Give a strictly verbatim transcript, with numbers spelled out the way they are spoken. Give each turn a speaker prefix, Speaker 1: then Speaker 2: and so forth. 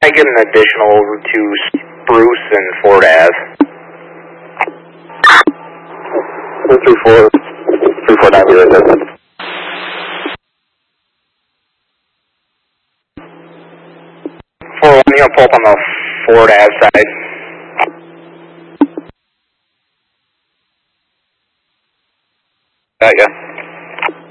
Speaker 1: I get an additional over to Spruce and Ford Ave.
Speaker 2: One three four, three four nine zero seven.
Speaker 1: four one, you gonna pull up on the Ford Ave side.
Speaker 2: Uh, yeah.